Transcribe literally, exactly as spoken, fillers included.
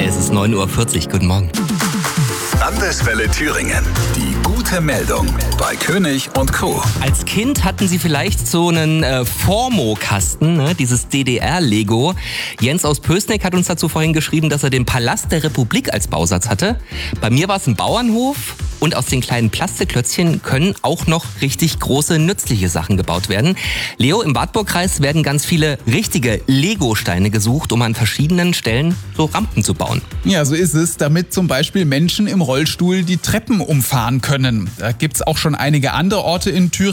Es ist neun Uhr vierzig. Guten Morgen. Landeswelle Thüringen. Die gute Meldung bei König und Co. Als Kind hatten Sie vielleicht so einen äh, Formo-Kasten, ne? Dieses D D R-Lego. Jens aus Pößneck hat uns dazu vorhin geschrieben, dass er den Palast der Republik als Bausatz hatte. Bei mir war es ein Bauernhof. Und aus den kleinen Plastikklötzchen können auch noch richtig große, nützliche Sachen gebaut werden. Leo, im Wartburgkreis werden ganz viele richtige Lego-Steine gesucht, um an verschiedenen Stellen so Rampen zu bauen. Ja, so ist es, damit zum Beispiel Menschen im Rollstuhl die Treppen umfahren können. Da gibt's auch schon einige andere Orte in Thüringen.